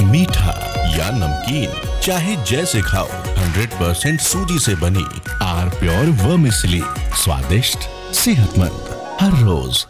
मीठा या नमकीन, चाहे जैसे खाओ, 100% सूजी से बनी आर प्योर वर्मिसेली, स्वादिष्ट, सेहतमंद हर रोज।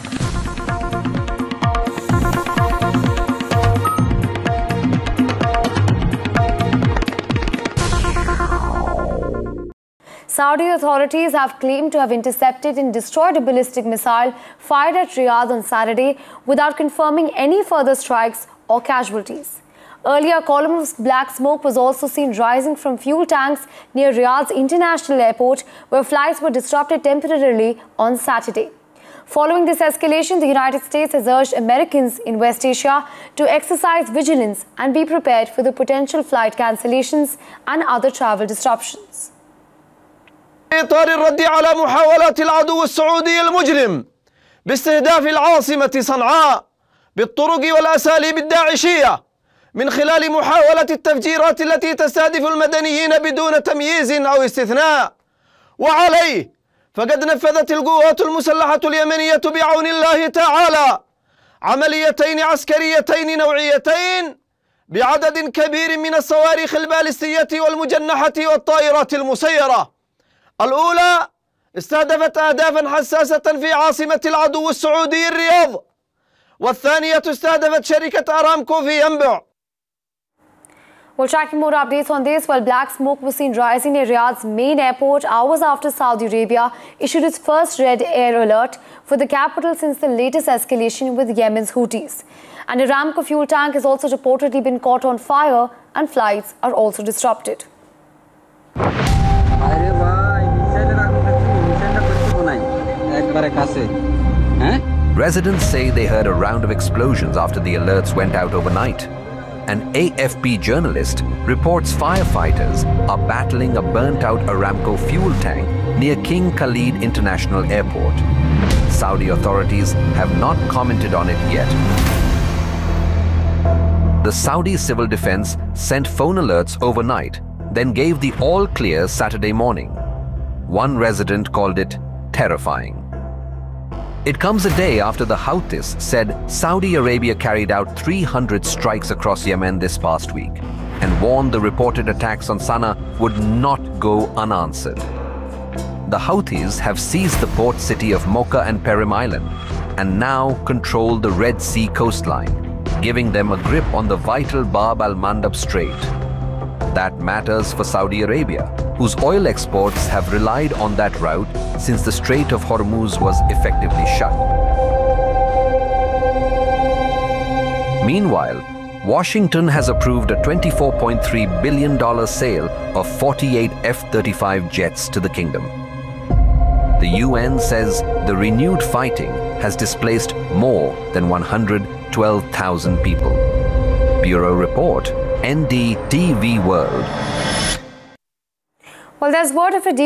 Saudi authorities have claimed to have intercepted and destroyed a ballistic missile fired at Riyadh on Saturday without confirming any further strikes or casualties. Earlier, a column of black smoke was also seen rising from fuel tanks near Riyadh's International Airport, where flights were disrupted temporarily on Saturday. Following this escalation, the United States has urged Americans in West Asia to exercise vigilance and be prepared for the potential flight cancellations and other travel disruptions. في إطار الرد على محاولات العدو السعودي المجرم باستهداف العاصمة صنعاء بالطرق والأساليب الداعشية من خلال محاولة التفجيرات التي تستهدف المدنيين بدون تمييز أو استثناء، وعليه فقد نفذت القوات المسلحة اليمنية بعون الله تعالى عمليتين عسكريتين نوعيتين بعدد كبير من الصواريخ البالستية والمجنحة والطائرات المسيرة. الأولى استهدفت أهدافا حساسة في عاصمة العدو السعودي الرياض، والثانية استهدفت شركة أرامكو في ينبع. We're tracking more updates on this. While black smoke was seen rising near Riyadh's main airport hours after Saudi Arabia issued its first red air alert for the capital since the latest escalation with Yemen's Houthis. And Aramco fuel tank has also reportedly been caught on fire and flights are also disrupted. Residents say they heard a round of explosions after the alerts went out overnight. An AFP journalist reports firefighters are battling a burnt-out Aramco fuel tank near King Khalid International Airport. Saudi authorities have not commented on it yet. The Saudi Civil Defense sent phone alerts overnight, then gave the all-clear Saturday morning. One resident called it terrifying. It comes a day after the Houthis said Saudi Arabia carried out 300 strikes across Yemen this past week and warned the reported attacks on Sana'a would not go unanswered. The Houthis have seized the port city of Mocha and Perim Island and now control the Red Sea coastline, giving them a grip on the vital Bab al-Mandab Strait. That matters for Saudi Arabia, whose oil exports have relied on that route since the Strait of Hormuz was effectively shut. Meanwhile, Washington has approved a $24.3 billion sale of 48 F-35 jets to the kingdom. The UN says the renewed fighting has displaced more than 112,000 people. Bureau Report, NDTV World. Well, there's word of a